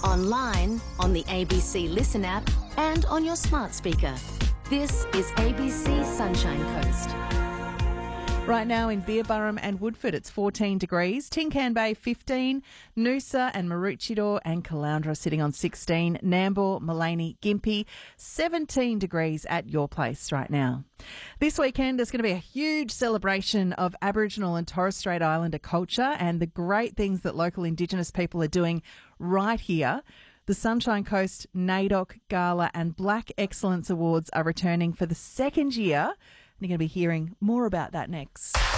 online, on the ABC Listen app and on your smart speaker. This is ABC Sunshine Coast. Right now in Beerburrum and Woodford, it's 14 degrees. Tincan Bay, 15. Noosa and Maroochydore and Caloundra sitting on 16. Nambour, Maleny, Gympie, 17 degrees at your place right now. This weekend, there's going to be a huge celebration of Aboriginal and Torres Strait Islander culture and the great things that local Indigenous people are doing right here. The Sunshine Coast NAIDOC Gala and Black Excellence Awards are returning for the second year. You're going to be hearing more about that next.